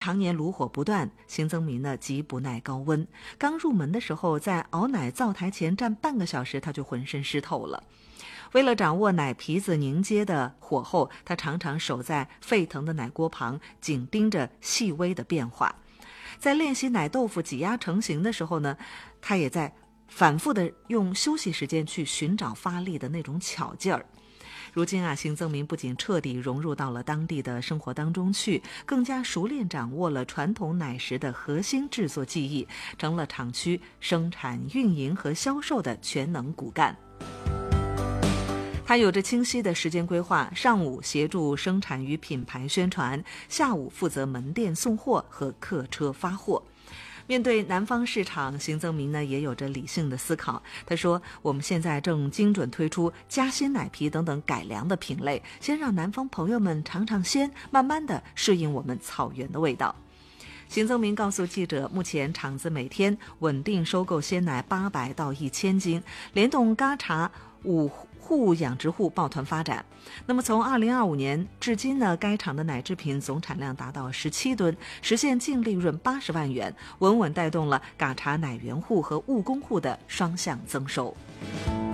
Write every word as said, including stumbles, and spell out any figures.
常年炉火不断，邢增民呢极不耐高温。刚入门的时候，在熬奶灶台前站半个小时，他就浑身湿透了。为了掌握奶皮子凝结的火候，他常常守在沸腾的奶锅旁，紧盯着细微的变化。在练习奶豆腐挤压成型的时候呢，他也在反复的用休息时间去寻找发力的那种巧劲儿。如今啊，邢增民不仅彻底融入到了当地的生活当中去，更加熟练掌握了传统奶食的核心制作技艺，成了厂区生产、运营和销售的全能骨干。他有着清晰的时间规划，上午协助生产与品牌宣传，下午负责门店送货和客车发货。面对南方市场，邢增民呢也有着理性的思考。他说，我们现在正精准推出夹心奶皮等等改良的品类，先让南方朋友们尝尝鲜，慢慢的适应我们草原的味道。邢增民告诉记者，目前厂子每天稳定收购鲜奶八百到一千斤，联动嘎茶五户养殖户抱团发展。那么从二零二五年至今呢，该厂的奶制品总产量达到十七吨，实现净利润八十万元，稳稳带动了嘎茶奶源户和务工户的双向增收。